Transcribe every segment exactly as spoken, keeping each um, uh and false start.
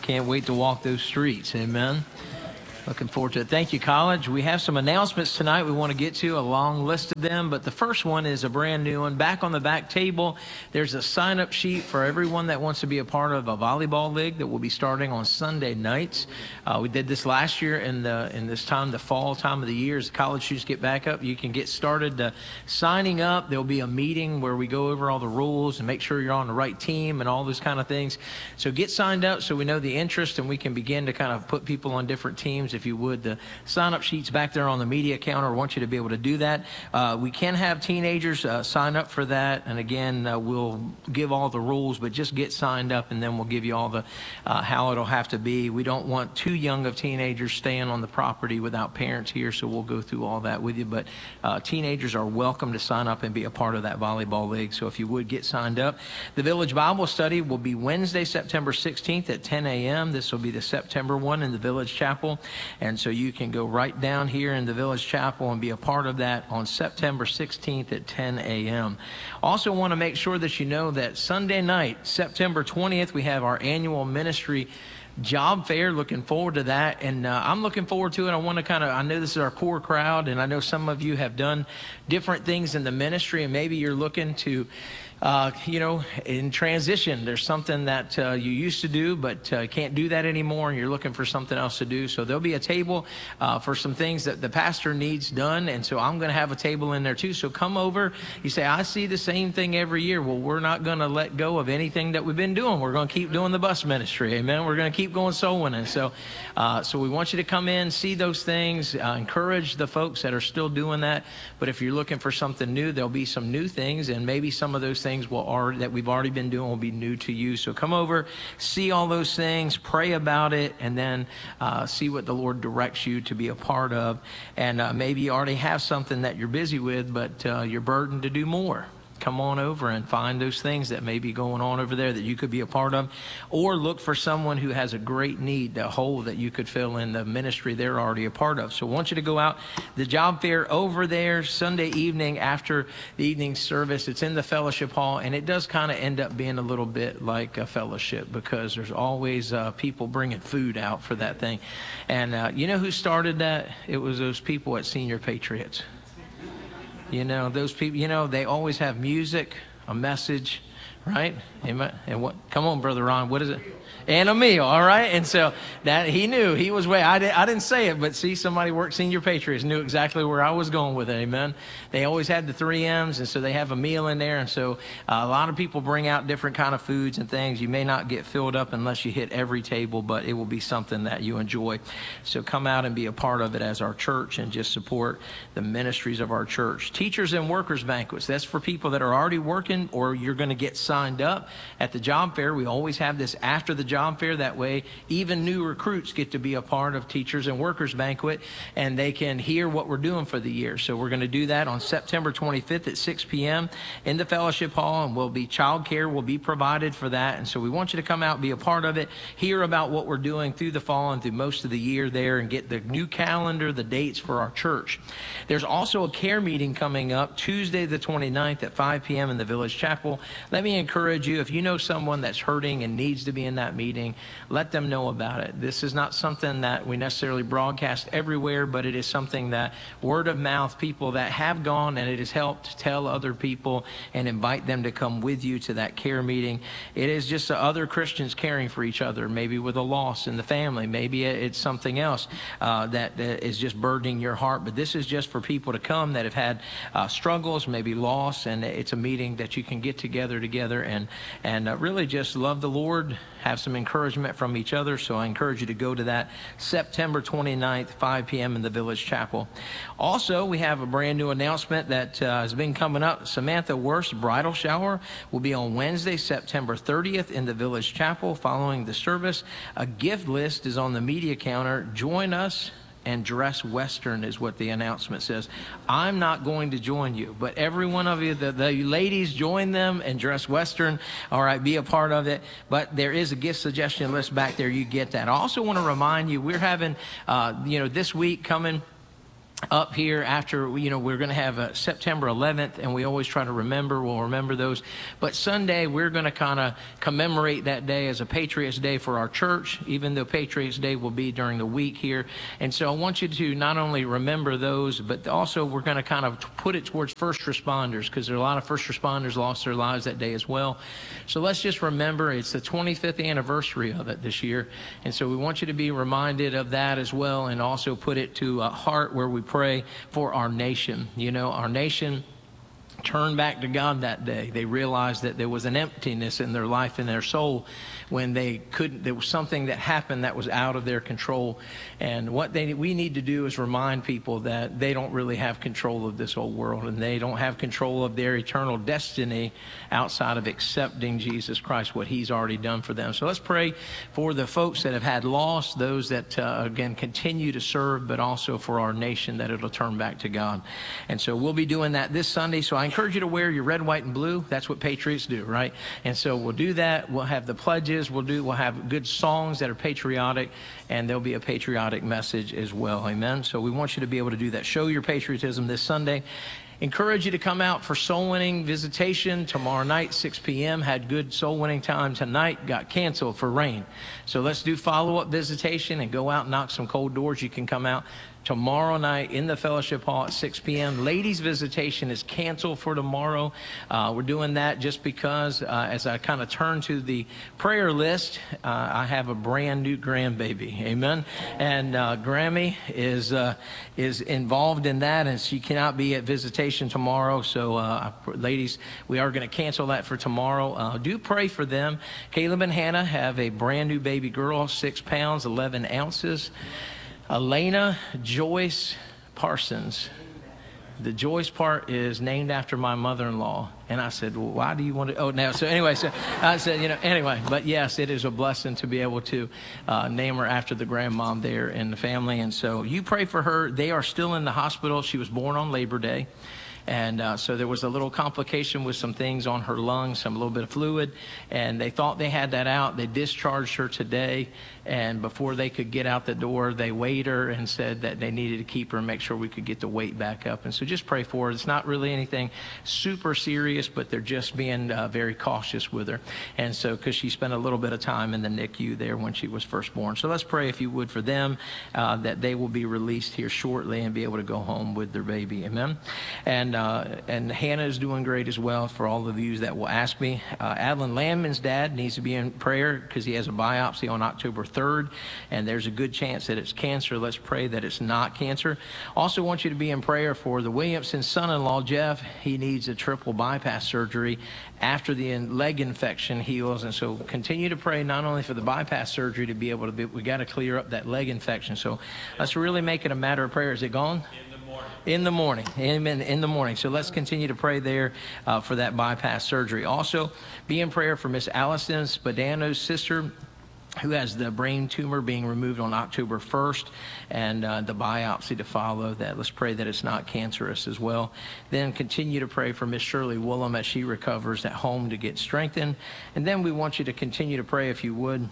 Can't wait to walk those streets. Amen. Looking forward to it. Thank you, college. We have some announcements tonight we want to get to, a long list of them, but the first one is a brand new one. Back on the back table, there's a sign-up sheet for everyone that wants to be a part of a volleyball league that will be starting on Sunday nights. Uh, we did this last year in the in this time, the fall time of the year, as college students get back up. You can get started uh, signing up. There'll be a meeting where we go over all the rules and make sure you're on the right team and all those kind of things. So get signed up so we know the interest and we can begin to kind of put people on different teams. If you would, the sign-up sheet's back there on the media counter. I want you to be able to do that. Uh, we can have teenagers uh, sign up for that, and again, uh, we'll give all the rules, but just get signed up, and then we'll give you all the uh, how it'll have to be. We don't want too young of teenagers staying on the property without parents here, so we'll go through all that with you. But uh, teenagers are welcome to sign up and be a part of that volleyball league. So if you would, get signed up. The Village Bible Study will be Wednesday, September sixteenth at ten a.m. This will be the September one in the Village Chapel. And so you can go right down here in the Village Chapel and be a part of that on September sixteenth at ten a.m. Also want to make sure that you know that Sunday night, September twentieth, we have our annual ministry job fair. Looking forward to that, and uh, I'm looking forward to it. I want to kind of, I know this is our core crowd, and I know some of you have done different things in the ministry, and maybe you're looking to Uh, you know, in transition, there's something that uh, you used to do, but uh, can't do that anymore, and you're looking for something else to do. So there'll be a table uh, for some things that the pastor needs done, and so I'm going to have a table in there too. So come over. You say, I see the same thing every year. Well, we're not going to let go of anything that we've been doing. We're going to keep doing the bus ministry. Amen. We're going to keep going soul winning. So, uh, so we want you to come in, see those things, uh, encourage the folks that are still doing that. But if you're looking for something new, there'll be some new things, and maybe some of those things will already, that we've already been doing will be new to you. So come over, see all those things, pray about it, and then uh, see what the Lord directs you to be a part of. And uh, maybe you already have something that you're busy with, but uh, you're burdened to do more. Come on over and find those things that may be going on over there that you could be a part of, or look for someone who has a great need, a hole that you could fill in the ministry they're already a part of. So I want you to go out. The job fair over there Sunday evening after the evening service. It's in the fellowship hall, and it does kind of end up being a little bit like a fellowship because there's always uh, people bringing food out for that thing. And uh, you know who started that? It was those people at Senior Patriots. You know, those people, you know, they always have music, a message, right? Amen. And what, come on, Brother Ron, what is it? And a meal, all right? And so that he knew, he was way, I, did, I didn't say it, but see, somebody worked Senior Patriots, knew exactly where I was going with it, amen? They always had the three M's, and so they have a meal in there, and so uh, a lot of people bring out different kind of foods and things. You may not get filled up unless you hit every table, but it will be something that you enjoy. So come out and be a part of it as our church and just support the ministries of our church. Teachers and workers banquets, that's for people that are already working or you're going to get signed up at the job fair. We always have this after the job job fair. That way, even new recruits get to be a part of Teachers and Workers Banquet, and they can hear what we're doing for the year. So we're going to do that on September twenty-fifth at six p.m. in the fellowship hall, and we'll be child care will be provided for that. And so we want you to come out, be a part of it, hear about what we're doing through the fall and through most of the year there, and get the new calendar, the dates for our church. There's also a care meeting coming up Tuesday the twenty-ninth at five p.m. in the Village Chapel. Let me encourage you, if you know someone that's hurting and needs to be in that meeting, let them know about it. This is not something that we necessarily broadcast everywhere, but it is something that word of mouth, people that have gone, and it has helped tell other people and invite them to come with you to that care meeting. It is just other Christians caring for each other, maybe with a loss in the family. Maybe it's something else uh, that, that is just burdening your heart. But this is just for people to come that have had uh, struggles, maybe loss, and it's a meeting that you can get together together and, and uh, really just love the Lord, have some encouragement from each other. So I encourage you to go to that September twenty-ninth, five p.m. in the Village Chapel. Also, we have a brand new announcement that uh, has been coming up. Samantha Worth's bridal shower will be on Wednesday, September thirtieth in the Village Chapel following the service. A gift list is on the media counter. Join us and dress Western is what the announcement says. I'm not going to join you, but every one of you, the, the ladies, join them and dress Western. All right, be a part of it. But there is a gift suggestion list back there. You get that. I also want to remind you, we're having, uh, you know, this week coming, up here after, you know, we're going to have a September eleventh, and we always try to remember, we'll remember those. But Sunday, we're going to kind of commemorate that day as a Patriots Day for our church, even though Patriots Day will be during the week here. And so I want you to not only remember those, but also we're going to kind of put it towards first responders, because there are a lot of first responders lost their lives that day as well. So let's just remember it's the twenty-fifth anniversary of it this year. And so we want you to be reminded of that as well, and also put it to a heart where we pray for our nation. You know, our nation turned back to God that day. They realized that there was an emptiness in their life and their soul when they couldn't, there was something that happened that was out of their control. And what they we need to do is remind people that they don't really have control of this whole world, and they don't have control of their eternal destiny outside of accepting Jesus Christ, what he's already done for them. So let's pray for the folks that have had loss, those that, uh, again, continue to serve, but also for our nation, that it'll turn back to God. And so we'll be doing that this Sunday. So I encourage you to wear your red, white, and blue. That's what Patriots do, right? And so we'll do that. We'll have the pledges. We'll do. We'll have good songs that are patriotic, and there'll be a patriotic message as well. Amen. So we want you to be able to do that. Show your patriotism this Sunday. Encourage you to come out for soul winning visitation tomorrow night, six p.m. Had good soul winning time tonight. Got canceled for rain. So let's do follow up visitation and go out and knock some cold doors. You can come out tomorrow night in the fellowship hall at six p.m. Ladies visitation is canceled for tomorrow. Uh, we're doing that just because uh, as I kind of turn to the prayer list, uh, I have a brand new grandbaby. Amen. And uh, Grammy is uh, is involved in that, and she cannot be at visitation tomorrow. So uh, ladies, we are going to cancel that for tomorrow. Uh, do pray for them. Caleb and Hannah have a brand new baby girl, six pounds, eleven ounces. Elena Joyce Parsons. The Joyce part is named after my mother-in-law. And I said, well, why do you want to? Oh, no. So anyway, so I said, you know, anyway, but yes, it is a blessing to be able to uh, name her after the grandmom there in the family. And so you pray for her. They are still in the hospital. She was born on Labor Day. And uh, so there was a little complication with some things on her lungs, some a little bit of fluid, and they thought they had that out. They discharged her today, and before they could get out the door, they weighed her and said that they needed to keep her and make sure we could get the weight back up. And so just pray for her. It's not really anything super serious, but they're just being uh, very cautious with her. And so because she spent a little bit of time in the N I C U there when she was first born. So let's pray, if you would, for them, uh, that they will be released here shortly and be able to go home with their baby. Amen. And Uh, and Hannah is doing great as well, for all of you that will ask me. Uh, Adlin Landman's dad needs to be in prayer because he has a biopsy on October third, and there's a good chance that it's cancer. Let's pray that it's not cancer. Also want you to be in prayer for the Williamson son-in-law, Jeff. He needs a triple bypass surgery after the leg infection heals, and so continue to pray not only for the bypass surgery to be able to be, we got to clear up that leg infection. So let's really make it a matter of prayer. Is it gone? In the morning. Amen. In the morning. So let's continue to pray there uh, for that bypass surgery. Also, be in prayer for Miss Allison Spadano's sister, who has the brain tumor being removed on October first, and uh, the biopsy to follow that. Let's pray that it's not cancerous as well. Then continue to pray for Miss Shirley Woolham as she recovers at home to get strengthened. And then we want you to continue to pray, if you would,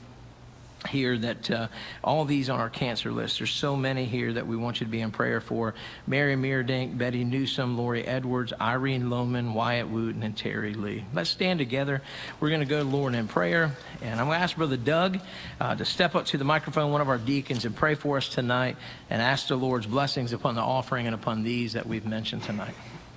here that uh, all these on our cancer list. There's so many here that we want you to be in prayer for. Mary Meerdink, Betty Newsom, Lori Edwards, Irene Lohman, Wyatt Wooten, and Terry Lee. Let's stand together. We're going to go to the Lord in prayer. And I'm going to ask Brother Doug uh, to step up to the microphone, one of our deacons, and pray for us tonight, and ask the Lord's blessings upon the offering and upon these that we've mentioned tonight.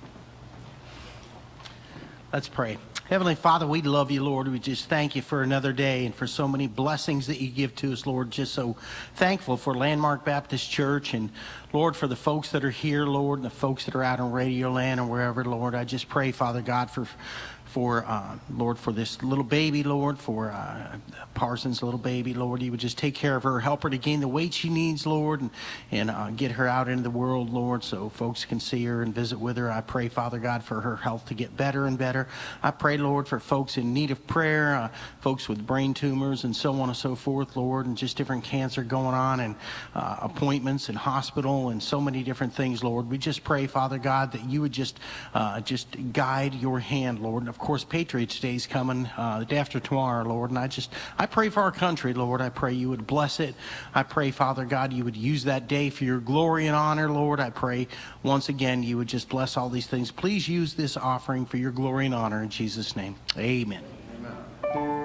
Let's pray. Heavenly Father, we love you, Lord. We just thank you for another day and for so many blessings that you give to us, Lord. Just so thankful for Landmark Baptist Church, and Lord, for the folks that are here, Lord, and the folks that are out on Radio Land and wherever, Lord. I just pray, Father God, for for, uh, Lord, for this little baby, Lord, for uh, Parsons' little baby, Lord. You would just take care of her, help her to gain the weight she needs, Lord, and, and uh, get her out into the world, Lord, so folks can see her and visit with her. I pray, Father God, for her health to get better and better. I pray, Lord, for folks in need of prayer, uh, folks with brain tumors and so on and so forth, Lord, and just different cancer going on, and uh, appointments in hospital and so many different things, Lord. We just pray, Father God, that you would just, uh, just guide your hand, Lord. And of course, Patriots Day is coming uh, the day after tomorrow, Lord. And I just, I pray for our country, Lord. I pray you would bless it. I pray, Father God, you would use that day for your glory and honor, Lord. I pray once again you would just bless all these things. Please use this offering for your glory and honor in Jesus' name. Amen. Amen.